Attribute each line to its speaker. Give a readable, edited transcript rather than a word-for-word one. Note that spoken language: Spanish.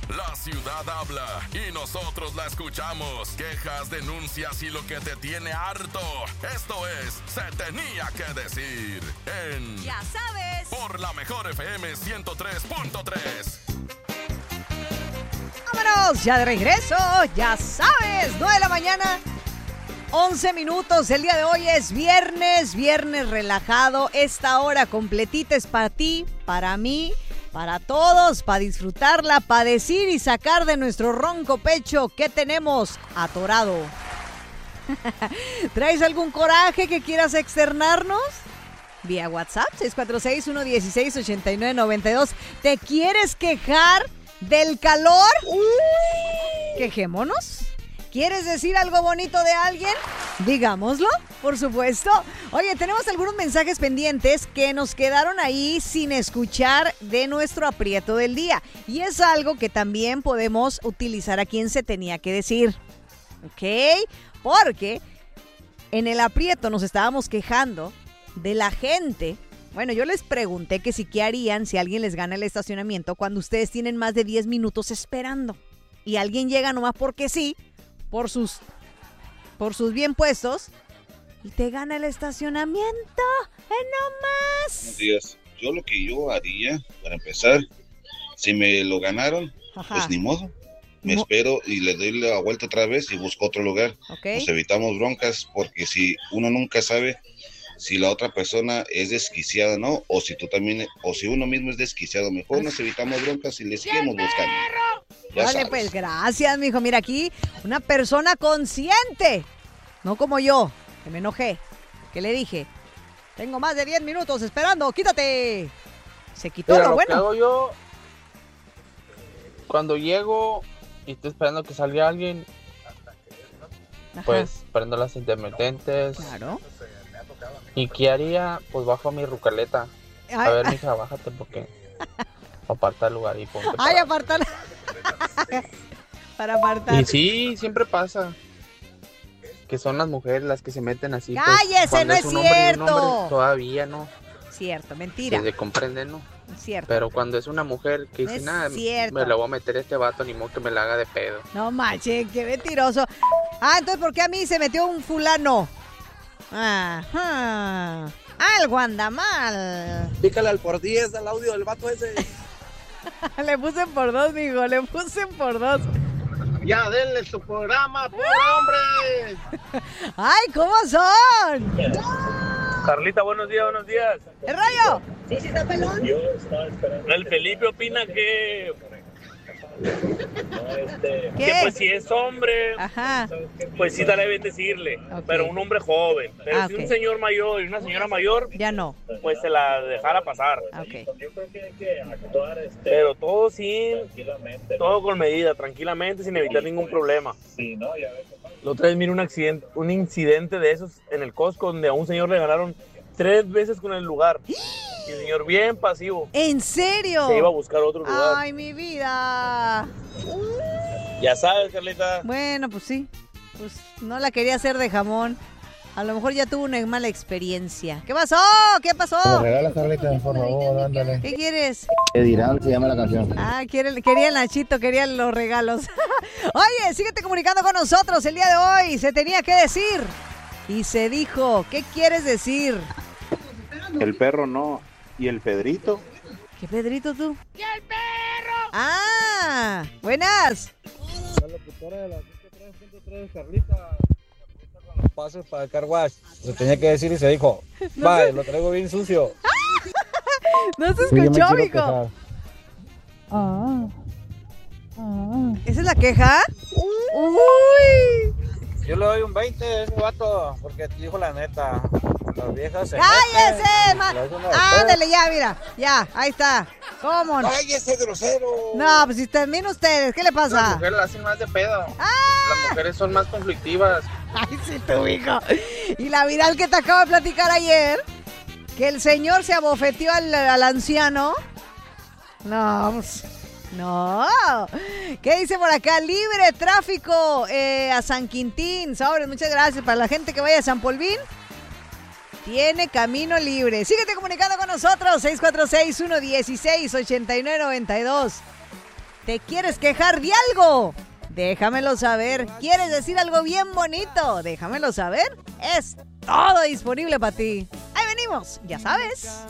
Speaker 1: La ciudad habla y nosotros la escuchamos. Quejas, denuncias y lo que te tiene harto. Esto es Se Tenía que Decir en...
Speaker 2: Ya sabes.
Speaker 1: Por la mejor FM 103.3.
Speaker 2: ¡Vámonos! Ya de regreso. Ya sabes. 9 de la mañana. 11 minutos. El día de hoy es viernes relajado. Esta hora completita es para ti, para mí, para todos, para disfrutarla, para decir y sacar de nuestro ronco pecho qué tenemos atorado. ¿Traes algún coraje que quieras externarnos? Vía WhatsApp, 646-116-8992. ¿Te quieres quejar del calor? Quejémonos. ¿Quieres decir algo bonito de alguien? Digámoslo, por supuesto. Oye, tenemos algunos mensajes pendientes que nos quedaron ahí sin escuchar de nuestro aprieto del día. Y es algo que también podemos utilizar aquí en Se Tenía que Decir. ¿Ok? Porque en el aprieto nos estábamos quejando de la gente. Bueno, yo les pregunté que si qué harían si alguien les gana el estacionamiento cuando ustedes tienen más de 10 minutos esperando. Y alguien llega nomás porque sí, por sus bien puestos, y te gana el estacionamiento. ¡No más!
Speaker 3: Buenos días. Lo que yo haría, para empezar, si me lo ganaron, pues ni modo. Me espero y le doy la vuelta otra vez y busco otro lugar.
Speaker 2: Okay.
Speaker 3: Nos evitamos broncas, porque si uno nunca sabe si la otra persona es desquiciada, ¿no? O si tú también, o si uno mismo es desquiciado. Mejor nos evitamos broncas y le seguimos buscando.
Speaker 2: Vale, pues gracias, mijo. Mira, aquí una persona consciente. No como yo, que me enojé. Que le dije, tengo más de 10 minutos esperando, quítate. Se quitó.
Speaker 4: Mira,
Speaker 2: lo
Speaker 4: lo
Speaker 2: bueno.
Speaker 4: que hago yo, cuando llego y estoy esperando que salga alguien,
Speaker 2: Ajá.
Speaker 4: pues prendo las intermitentes.
Speaker 2: Claro.
Speaker 4: ¿Y qué haría? Pues bajo mi rucaleta. A ver, mija, bájate porque aparta el lugar y ponte
Speaker 2: Ay, apartar. Para apartar.
Speaker 4: Y sí, siempre pasa que son las mujeres las que se meten así.
Speaker 2: ¡Cállese!
Speaker 4: Cuando
Speaker 2: No es
Speaker 4: un hombre y un
Speaker 2: cierto.
Speaker 4: hombre, todavía no.
Speaker 2: Cierto, mentira.
Speaker 4: Se comprende, ¿no?
Speaker 2: Cierto.
Speaker 4: Pero cuando es una mujer que
Speaker 2: No
Speaker 4: dice,
Speaker 2: es
Speaker 4: nada,
Speaker 2: cierto.
Speaker 4: me la voy a meter a este vato, ni modo que me la haga de pedo.
Speaker 2: No manches, qué mentiroso. Ah, entonces, ¿por qué a mí se metió un fulano? Ajá. Algo anda mal.
Speaker 5: Pícale al por 10 al audio del vato ese.
Speaker 2: Le puse por 2, mijo, le puse por 2.
Speaker 5: Ya, denle su programa, pobre hombre.
Speaker 2: ¡Ay, cómo son!
Speaker 6: Carlita, buenos días, buenos días.
Speaker 2: ¿El rayo?
Speaker 7: Sí, está pelón.
Speaker 6: El Felipe opina que
Speaker 2: ¿Qué?
Speaker 6: pues si es hombre,
Speaker 2: Ajá.
Speaker 6: pues sí debe decirle,
Speaker 2: Ok.
Speaker 6: pero un hombre joven. Pero si
Speaker 2: ok.
Speaker 6: un señor mayor y una señora mayor,
Speaker 2: Ya no.
Speaker 6: pues se la dejara pasar.
Speaker 2: Ok.
Speaker 6: Pero todo todo con medida, tranquilamente, sin evitar ningún problema. La otra vez miré un incidente de esos en el Costco, donde a un señor le ganaron 3 veces con el lugar. Y el señor bien pasivo.
Speaker 2: ¿En serio?
Speaker 6: Se iba a buscar otro lugar.
Speaker 2: Ay, mi vida.
Speaker 6: Ya sabes, Carlita.
Speaker 2: Bueno, pues sí. Pues no la quería hacer de jamón. A lo mejor ya tuvo una mala experiencia. ¿Qué pasó? ¿Qué pasó?
Speaker 8: Regala, Carlita, por favor, ándale.
Speaker 2: ¿Qué quieres?
Speaker 8: ¿Qué dirán? Se llama la canción.
Speaker 2: Ah, quería el Nachito, quería los regalos. Oye, síguete comunicando con nosotros el día de hoy. Se tenía que decir. Y se dijo. ¿Qué quieres decir?
Speaker 9: El perro no. ¿Y el Pedrito?
Speaker 2: ¿Qué Pedrito tú? ¡Y el perro! ¡Ah! ¡Buenas!
Speaker 5: La locutora de la 103.3, Carlita. Los pasos para el car wash. Se tenía que decir y se dijo. Vale, lo traigo bien sucio.
Speaker 2: No se
Speaker 5: Sí, yo me
Speaker 2: escuchó,
Speaker 5: quiero
Speaker 2: mijo.
Speaker 5: quejar.
Speaker 2: ¿Esa es la queja? ¡Uy!
Speaker 5: Yo le doy un 20 a ese vato porque te dijo la neta. Las viejas se
Speaker 2: ¡Cállese,
Speaker 5: meten,
Speaker 2: man!
Speaker 5: le hacen una de
Speaker 2: Ándale, ya, mira. Ya, ahí está. ¿Cómo no?
Speaker 5: ¡Cállese, grosero!
Speaker 2: No, pues si también ustedes, ¿qué le
Speaker 4: Las
Speaker 2: pasa?
Speaker 4: mujeres la hacen más de pedo. Las mujeres son más conflictivas.
Speaker 2: Ay, sí, tu hijo. Y la viral que te acabo de platicar ayer, que el señor se abofeteó al anciano. No, pues, no. ¿Qué dice por acá? Libre tráfico a San Quintín. Sobres, muchas gracias. Para la gente que vaya a San Polvín, tiene camino libre. Síguete comunicando con nosotros, 646-116-8992. ¿Te quieres quejar de algo? Déjamelo saber. ¿Quieres decir algo bien bonito? Déjamelo saber. Es todo disponible para ti. Ahí venimos, ya sabes.